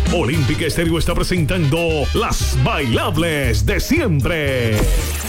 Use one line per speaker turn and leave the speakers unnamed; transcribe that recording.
Olímpica Estéreo está presentando Las Bailables de Siempre.